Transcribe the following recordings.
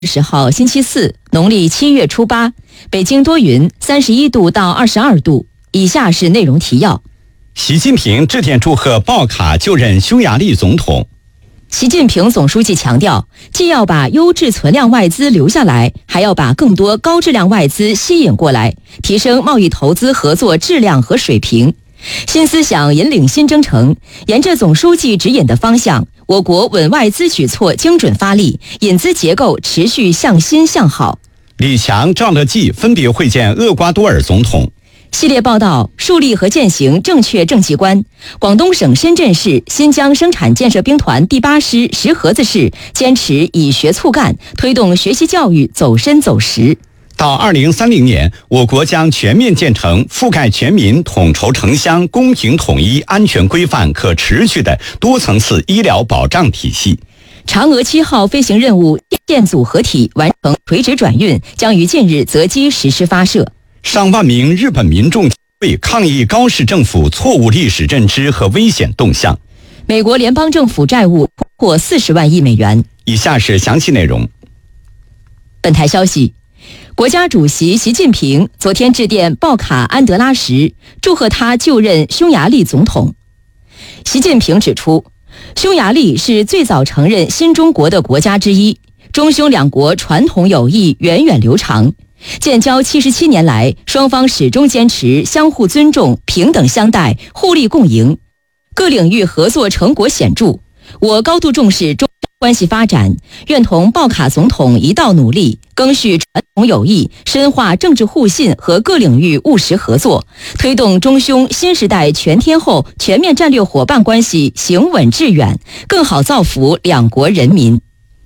10号星期四，农历7月初8，北京多云，31度到22度。以下是内容提要： 习近平致电祝贺鲍卡就任匈牙利总统。 习近平总书记强调，既要把优质存量外资留下来，还要把更多高质量外资吸引过来，提升贸易投资合作质量和水平。新思想引领新征程，沿着总书记指引的方向，我国稳外资举措精准发力，引资结构持续向新向好。 李强、赵乐际分别会见厄瓜多尔总统。 系列报道：树立和践行正确政绩观。广东省深圳市新疆生产建设兵团第8师石河子市坚持以学促干，推动学习教育走深走实。 到2030年，我国将全面建成覆盖全民、统筹城乡、公平统一、安全规范、可持续的多层次医疗保障体系。 嫦娥7号飞行任务电组合体完成垂直转运，将于近日择机实施发射。 上万名日本民众为抗议高市政府错误历史认知和危险动向。 美国联邦政府债务突破40万亿美元。 以下是详细内容。 本台消息，国家主席习近平昨天致电鲍卡安德拉什，祝贺他就任匈牙利总统。习近平指出，匈牙利是最早承认新中国的国家之一，中匈两国传统友谊源远流长。建交77年来，双方始终坚持相互尊重、平等相待、互利共赢，各领域合作成果显著。我高度重视中关系发展，愿同鲍卡总统一道努力，赓续传统友谊，深化政治互信和各领域务实合作，推动中匈新时代全天候全面战略伙伴关系行稳致远，更好造福两国人民。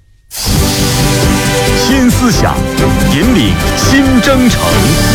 新思想引领新征程。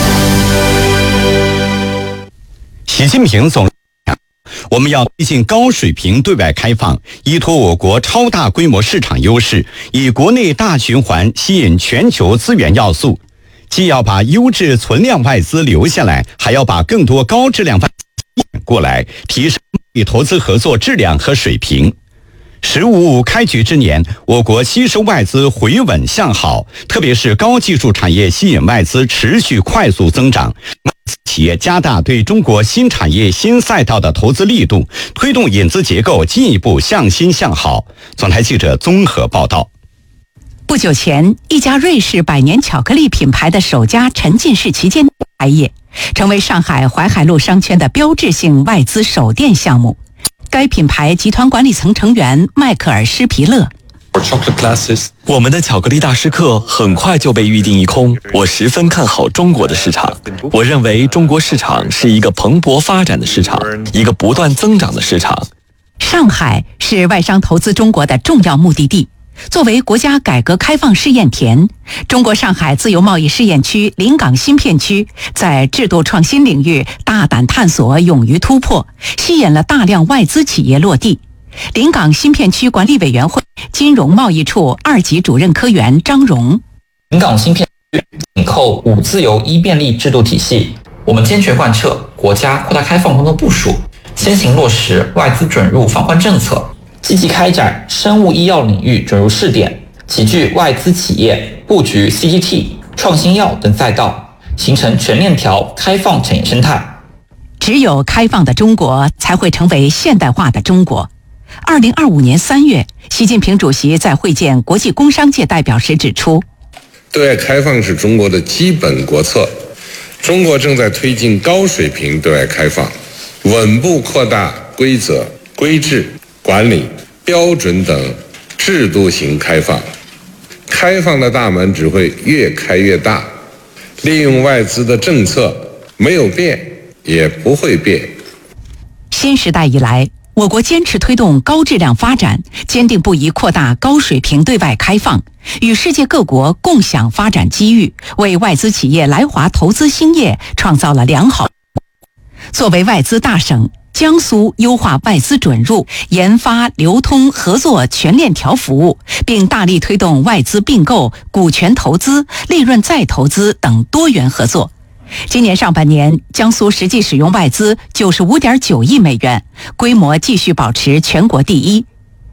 习近平总我们要推进高水平对外开放，依托我国超大规模市场优势，以国内大循环吸引全球资源要素，既要把优质存量外资留下来，还要把更多高质量外资吸引过来，提升贸易投资合作质量和水平。“15+5”开局之年，我国吸收外资回稳向好，特别是高技术产业吸引外资持续快速增长。企业加大对中国新产业新赛道的投资力度，推动引资结构进一步向新向好。总台记者综合报道。 不久前，一家瑞士百年巧克力品牌的首家沉浸式旗舰店开业，成为上海淮海路商圈的标志性外资首店项目。该品牌集团管理层成员迈克尔·施皮勒， 我们的巧克力大师课很快就被预定一空。我十分看好中国的市场，我认为中国市场是一个蓬勃发展的市场，一个不断增长的市场。 上海是外商投资中国的重要目的地。作为国家改革开放试验田，中国上海自由贸易试验区临港新片区在制度创新领域大胆探索，勇于突破，吸引了大量外资企业落地。临港新片区管理委员会金融贸易处2级主任科员张荣， 临港新片区紧扣5自由1便利制度体系，我们坚决贯彻国家扩大开放工作部署，先行落实外资准入放宽政策，积极开展生物医药领域准入试点，齐聚外资企业布局 CGT、创新药等赛道，形成全链条开放产业生态。 只有开放的中国，才会成为现代化的中国。2025年3月，习近平主席在会见国际工商界代表时指出， 对外开放是中国的基本国策，中国正在推进高水平对外开放，稳步扩大规则、规制、管理、标准等制度型开放，开放的大门只会越开越大，利用外资的政策没有变也不会变。 新时代以来，我国坚持推动高质量发展，坚定不移扩大高水平对外开放，与世界各国共享发展机遇，为外资企业来华投资兴业创造了良好。作为外资大省，江苏优化外资准入、研发、流通、合作全链条服务，并大力推动外资并购、股权投资、利润再投资等多元合作。今年上半年，江苏实际使用外资95.9亿美元，规模继续保持全国第一。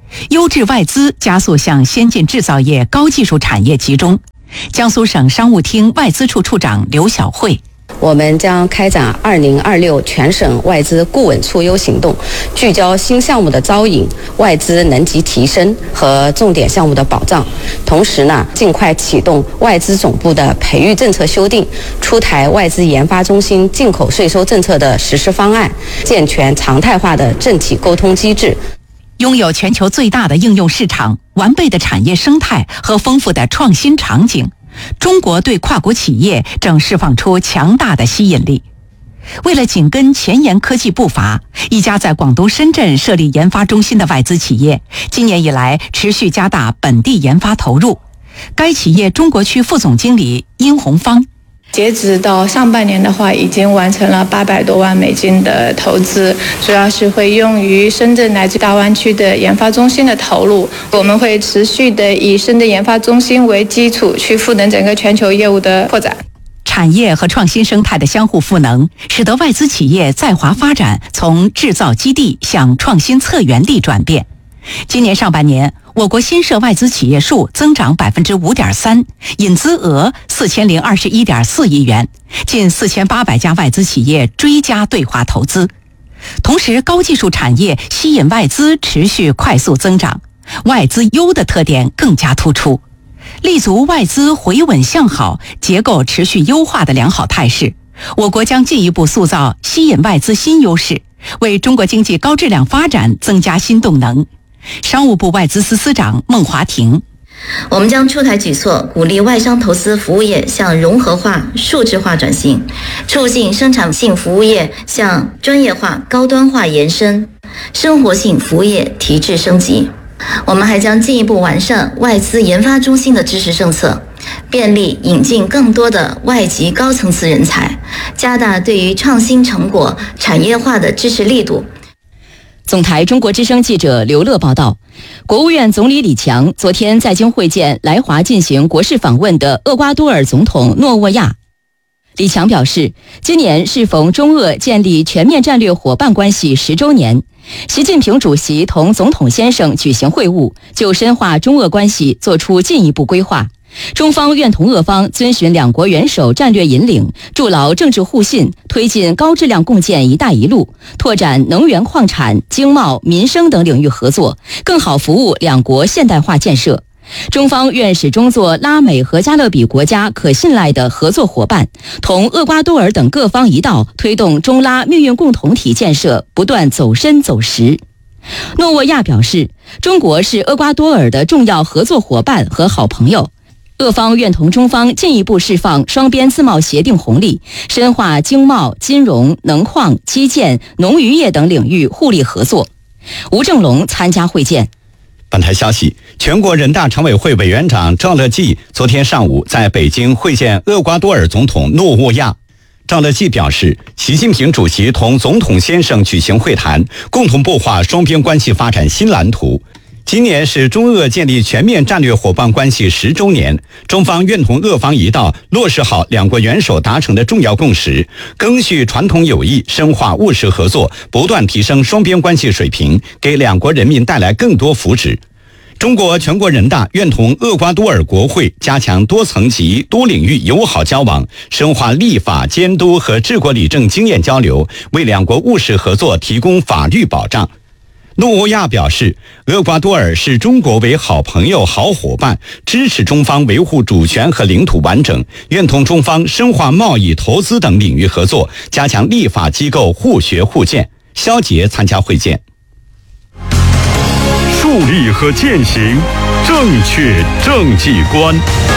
优质外资加速向先进制造业、高技术产业集中。江苏省商务厅外资处处长刘晓慧。 我们将开展2026全省外资固稳促优行动，聚焦新项目的招引、外资能级提升和重点项目的保障。同时呢，尽快启动外资总部的培育政策修订，出台外资研发中心进口税收政策的实施方案，健全常态化的政企沟通机制。 拥有全球最大的应用市场、完备的产业生态和丰富的创新场景，中国对跨国企业正释放出强大的吸引力。为了紧跟前沿科技步伐，一家在广东深圳设立研发中心的外资企业，今年以来持续加大本地研发投入。该企业中国区副总经理殷红芳。 截止到上半年的话，已经完成了800多万美金的投资，主要是会用于深圳乃至大湾区的研发中心的投入。我们会持续的以深圳研发中心为基础，去赋能整个全球业务的扩展。 产业和创新生态的相互赋能，使得外资企业在华发展从制造基地向创新策源地转变。今年上半年，我国新设外资企业数增长5.3%，引资额4021.4亿元，近4800家外资企业追加对华投资。同时，高技术产业吸引外资持续快速增长，外资优的特点更加突出。立足外资回稳向好、结构持续优化的良好态势，我国将进一步塑造吸引外资新优势，为中国经济高质量发展增加新动能。商务部外资司司长孟华婷。 我们将出台举措，鼓励外商投资服务业向融合化、数字化转型，促进生产性服务业向专业化、高端化延伸，生活性服务业提质升级。我们还将进一步完善外资研发中心的支持政策，便利引进更多的外籍高层次人才，加大对于创新成果产业化的支持力度。 总台中国之声记者刘乐报道，国务院总理李强昨天在京会见来华进行国事访问的厄瓜多尔总统诺沃亚。李强表示，今年适逢中俄建立全面战略伙伴关系10周年，习近平主席同总统先生举行会晤，就深化中俄关系作出进一步规划。中方愿同俄方遵循两国元首战略引领，筑牢政治互信，推进高质量共建“一带一路”，拓展能源、矿产、经贸、民生等领域合作，更好服务两国现代化建设。中方愿始终做拉美和加勒比国家可信赖的合作伙伴，同厄瓜多尔等各方一道，推动中拉命运共同体建设不断走深走实。诺沃亚表示，中国是厄瓜多尔的重要合作伙伴和好朋友，俄方愿同中方进一步释放双边自贸协定红利，深化经贸、金融、能矿、基建、农渔业等领域互利合作。吴正龙参加会见。 本台消息，全国人大常委会委员长赵乐际昨天上午在北京会见厄瓜多尔总统诺沃亚。赵乐际表示，习近平主席同总统先生举行会谈，共同擘画双边关系发展新蓝图。今年是中俄建立全面战略伙伴关系10周年，中方愿同俄方一道落实好两国元首达成的重要共识，赓续传统友谊，深化务实合作，不断提升双边关系水平，给两国人民带来更多福祉。中国全国人大愿同厄瓜多尔国会加强多层级、多领域友好交往，深化立法监督和治国理政经验交流，为两国务实合作提供法律保障。诺沃亚表示，厄瓜多尔视中国为好朋友、好伙伴，支持中方维护主权和领土完整，愿同中方深化贸易、投资等领域合作，加强立法机构互学互鉴。肖捷参加会见。 树立和践行正确政绩观。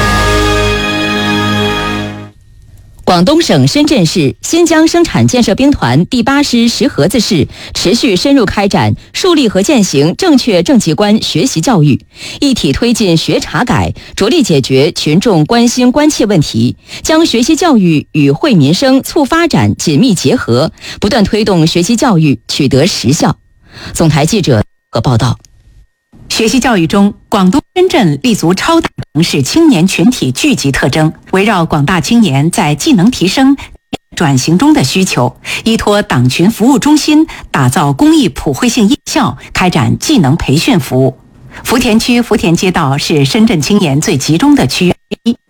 广东省深圳市新疆生产建设兵团第8师石河子市持续深入开展树立和践行正确政绩观学习教育，一体推进学查改，着力解决群众关心关切问题，将学习教育与惠民生、促发展紧密结合，不断推动学习教育取得实效。总台记者报道。 学习教育中，广东深圳立足超大城市青年群体聚集特征，围绕广大青年在技能提升、转型中的需求，依托党群服务中心，打造公益普惠性夜校，开展技能培训服务。 福田区福田街道是深圳青年最集中的区域之一，